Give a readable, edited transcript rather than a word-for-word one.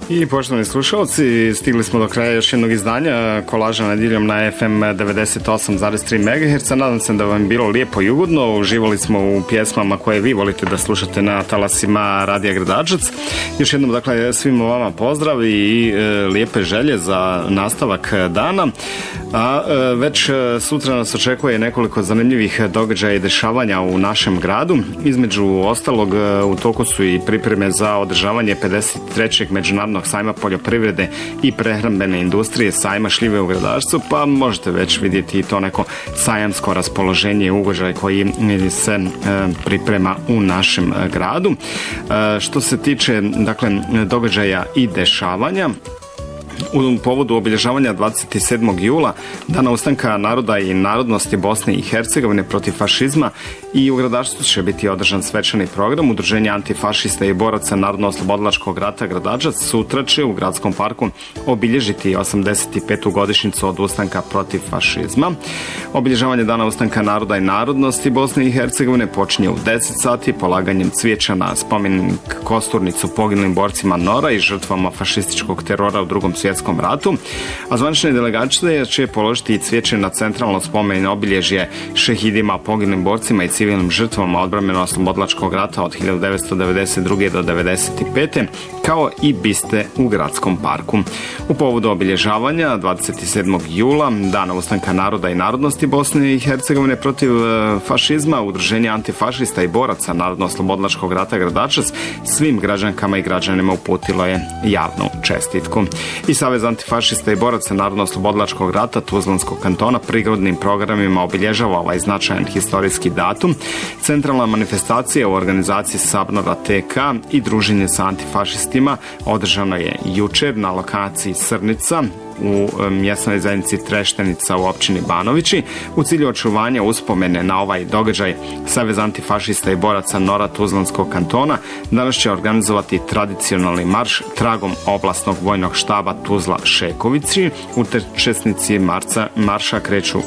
I poštovani slušalci, stigli smo do kraja još jednog izdanja Kolaža nedjeljom na FM 98,3 MHz. Nadam se da vam je bilo lijepo i ugodno. Uživali smo u pjesmama koje vi volite da slušate na talasima Radija Gradačac. Još jednom, dakle, svima vama pozdrav i lijepe želje za nastavak dana. A već sutra nas očekuje nekoliko zanimljivih događaja i dešavanja u našem gradu. Između ostalog, u toku su i pripreme za održavanje 53. međunarodnog sajma poljoprivrede i prehrambene industrije, sajma šljive u Gradačcu, pa možete već vidjeti i to neko sajamsko raspoloženje i ugođaj koji se priprema u našem gradu. Što se tiče, dakle, događaja i dešavanja, u povodu obilježavanja 27. jula, Dana ustanka naroda i narodnosti Bosne i Hercegovine protiv fašizma, i u Gradačcu će biti održan svečani program. Udruženje antifašista i boraca Narodno-oslobodilačkog rata Gradačac sutra će u gradskom parku obilježiti 85. godišnjicu od ustanka protiv fašizma. Obilježavanje Dana ustanka naroda i narodnosti Bosne i Hercegovine počinje u 10 sati polaganjem cvijeća na spomenik kosturnicu poginulim borcima NOR-a i žrtvama fašističkog terora u Drugom svjetskom ratu, a zvanične delegacije će položiti i cvijeće na centralno spomen obilježje šehidima, poginulim borcima i civilnim žrtvama odbrambeno-oslobodilačkog rata od 1992. do 1995. kao i biste u gradskom parku. U povodu obilježavanja 27. jula, Dana ustanka naroda i narodnosti Bosne i Hercegovine protiv fašizma, Udruženje antifašista i boraca Narodno-oslobodilačkog rata Gradačac svim građankama i građanima uputilo je javnu čestitku. I Savez antifašista i boraca Narodno-oslobodilačkog rata Tuzlanskog kantona prigodnim programima obilježava ovaj značajan historijski datum. Centralna manifestacija u organizaciji Sabnora TK i druženje sa antifašistima održano je jučer na lokaciji Srnica u mjesnoj zajednici Treštenica u općini Banovići. U cilju očuvanja uspomene na ovaj događaj, Savez antifašista i boraca NOR-a Tuzlanskog kantona danas će organizovati tradicionalni marš tragom oblastnog vojnog štaba Tuzla Šekovići. Učesnici marša kreću